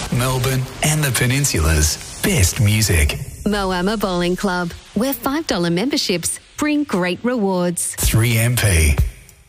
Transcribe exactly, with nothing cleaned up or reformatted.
Melbourne and the Peninsula's best music. Moama Bowling Club, where five dollars memberships bring great rewards. three M P.